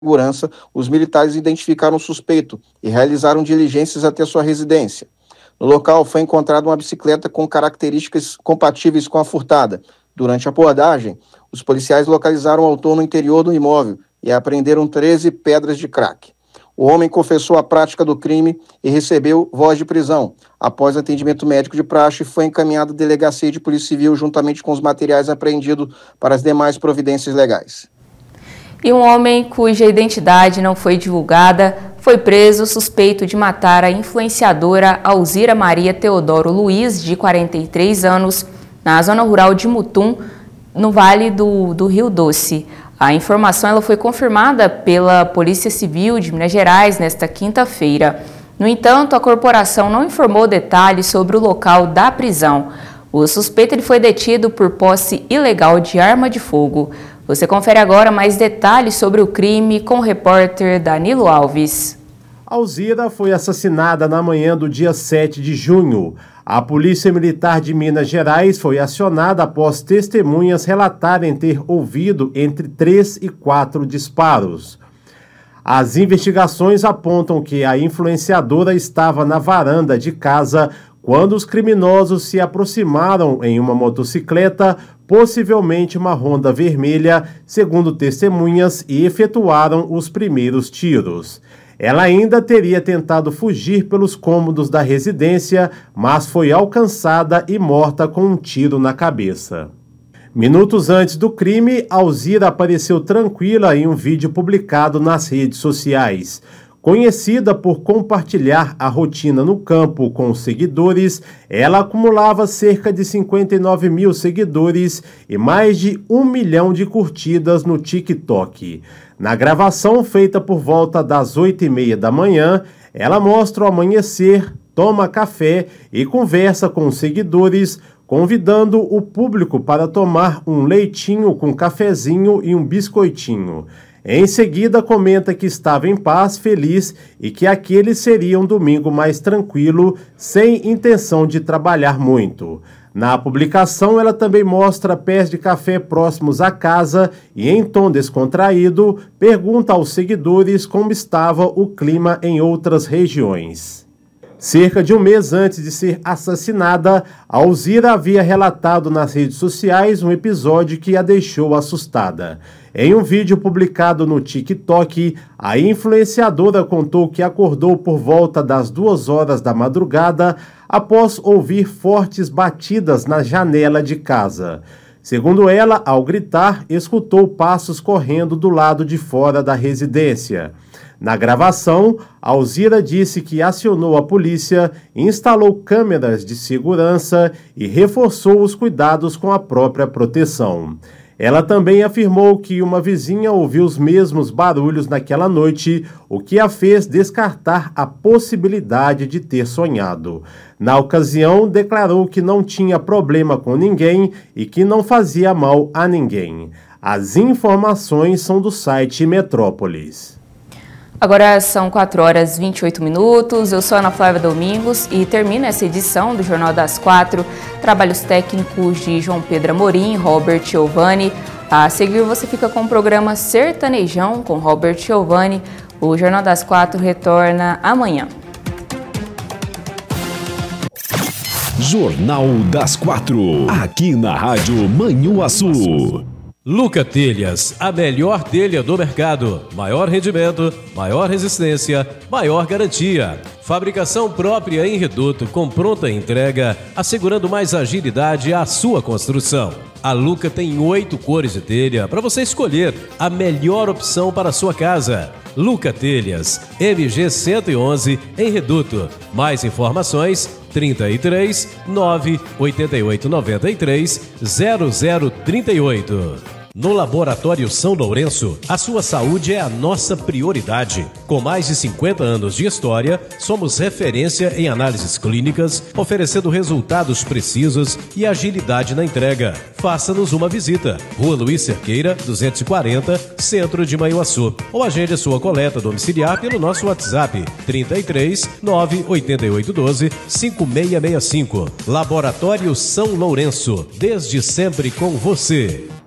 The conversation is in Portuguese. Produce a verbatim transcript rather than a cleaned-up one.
segurança, os militares identificaram o suspeito e realizaram diligências até sua residência. No local foi encontrada uma bicicleta com características compatíveis com a furtada. Durante a abordagem, os policiais localizaram o autor no interior do imóvel e apreenderam treze pedras de crack. O homem confessou a prática do crime e recebeu voz de prisão. Após atendimento médico de praxe, foi encaminhado à delegacia de Polícia Civil juntamente com os materiais apreendidos para as demais providências legais. E um homem cuja identidade não foi divulgada foi preso suspeito de matar a influenciadora Alzira Maria Teodoro Luiz, de quarenta e três anos, na zona rural de Mutum, no Vale do, do Rio Doce. A informação ela foi confirmada pela Polícia Civil de Minas Gerais nesta quinta-feira. No entanto, a corporação não informou detalhes sobre o local da prisão. O suspeito ele foi detido por posse ilegal de arma de fogo. Você confere agora mais detalhes sobre o crime com o repórter Danilo Alves. Alzira foi assassinada na manhã do dia sete de junho. A Polícia Militar de Minas Gerais foi acionada após testemunhas relatarem ter ouvido entre três e quatro disparos. As investigações apontam que a influenciadora estava na varanda de casa quando os criminosos se aproximaram em uma motocicleta, possivelmente uma Honda vermelha, segundo testemunhas, e efetuaram os primeiros tiros. Ela ainda teria tentado fugir pelos cômodos da residência, mas foi alcançada e morta com um tiro na cabeça. Minutos antes do crime, Alzira apareceu tranquila em um vídeo publicado nas redes sociais. Conhecida por compartilhar a rotina no campo com os seguidores, ela acumulava cerca de cinquenta e nove mil seguidores e mais de um milhão de curtidas no TikTok. Na gravação feita por volta das oito e meia da manhã, ela mostra o amanhecer, toma café e conversa com os seguidores, convidando o público para tomar um leitinho com cafezinho e um biscoitinho. Em seguida, comenta que estava em paz, feliz e que aquele seria um domingo mais tranquilo, sem intenção de trabalhar muito. Na publicação, ela também mostra pés de café próximos à casa e, em tom descontraído, pergunta aos seguidores como estava o clima em outras regiões. Cerca de um mês antes de ser assassinada, Alzira havia relatado nas redes sociais um episódio que a deixou assustada. Em um vídeo publicado no TikTok, a influenciadora contou que acordou por volta das duas horas da madrugada após ouvir fortes batidas na janela de casa. Segundo ela, ao gritar, escutou passos correndo do lado de fora da residência. Na gravação, Alzira disse que acionou a polícia, instalou câmeras de segurança e reforçou os cuidados com a própria proteção. Ela também afirmou que uma vizinha ouviu os mesmos barulhos naquela noite, o que a fez descartar a possibilidade de ter sonhado. Na ocasião, declarou que não tinha problema com ninguém e que não fazia mal a ninguém. As informações são do site Metrópolis. Agora são quatro horas e vinte e oito minutos, eu sou Ana Flávia Domingos e termino essa edição do Jornal das Quatro. Trabalhos técnicos de João Pedro Amorim, Robert Giovanni. A seguir você fica com o programa Sertanejão com Robert Giovanni. O Jornal das Quatro retorna amanhã. Jornal das Quatro, aqui na Rádio Manhuaçu. Luca Telhas, a melhor telha do mercado. Maior rendimento, maior resistência, maior garantia. Fabricação própria em reduto com pronta entrega, assegurando mais agilidade à sua construção. A Luca tem oito cores de telha para você escolher a melhor opção para a sua casa. Luca Telhas, M G cento e onze em reduto. Mais informações trinta e três, nove, oitenta e oito, noventa e três, zero zero trinta e oito. No Laboratório São Lourenço, a sua saúde é a nossa prioridade. Com mais de cinquenta anos de história, somos referência em análises clínicas, oferecendo resultados precisos e agilidade na entrega. Faça-nos uma visita. Rua Luiz Cerqueira, duzentos e quarenta, Centro de Manhuaçu. Ou agende a sua coleta domiciliar pelo nosso WhatsApp trinta e três, nove, oitenta e oito, doze, cinquenta e seis sessenta e cinco. Laboratório São Lourenço, desde sempre com você.